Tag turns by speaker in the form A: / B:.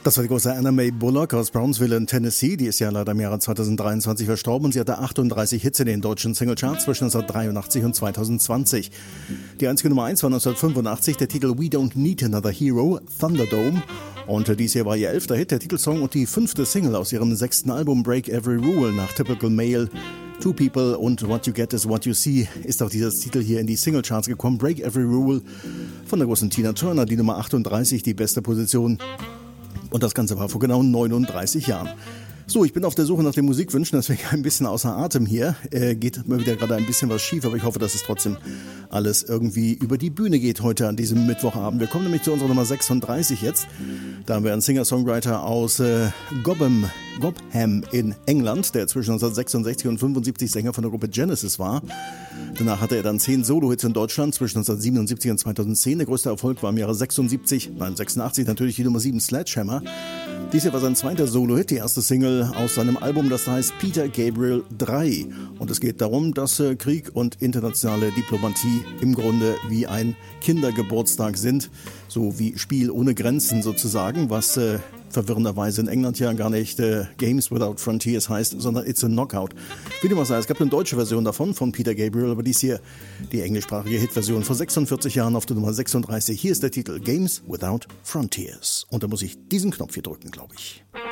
A: Das war die große Anna Mae Bullock aus Brownsville in Tennessee. Die ist ja leider im Jahre 2023 verstorben und sie hatte 38 Hits in den deutschen Singlecharts zwischen 1983 und 2020. Die einzige Nummer 1 war 1985 der Titel We Don't Need Another Hero, Thunderdome. Und dies hier war ihr 11. Hit, der Titelsong und die 5. Single aus ihrem 6. Album Break Every Rule nach Typical Male. Two People und What You Get Is What You See ist auch dieser Titel hier in die Singlecharts gekommen. Break Every Rule von der großen Tina Turner, die Nummer 38, die beste Position. Und das Ganze war vor genau 39 Jahren. So, ich bin auf der Suche nach den Musikwünschen, deswegen ein bisschen außer Atem hier. Geht mir wieder gerade ein bisschen was schief, aber ich hoffe, dass es trotzdem alles irgendwie über die Bühne geht heute an diesem Mittwochabend. Wir kommen nämlich zu unserer Nummer 36 jetzt. Da haben wir einen Singer-Songwriter aus Cobham in England, der zwischen 1966 und 75 Sänger von der Gruppe Genesis war. Danach hatte er dann 10 Solo-Hits in Deutschland zwischen 1977 und 2010. Der größte Erfolg war im Jahre 86 natürlich die Nummer 7 Sledgehammer. Dies hier war sein zweiter Solo-Hit, die erste Single aus seinem Album, das heißt Peter Gabriel 3. Und es geht darum, dass Krieg und internationale Diplomatie im Grunde wie ein Kindergeburtstag sind. So wie Spiel ohne Grenzen sozusagen, was verwirrenderweise in England ja gar nicht Games Without Frontiers heißt, sondern It's a Knockout. Wie dem auch sei, es gab eine deutsche Version davon von Peter Gabriel, aber dies hier die englischsprachige Hitversion vor 46 Jahren auf der Nummer 36. Hier ist der Titel Games Without Frontiers. Und da muss ich diesen Knopf hier drücken, glaube ich.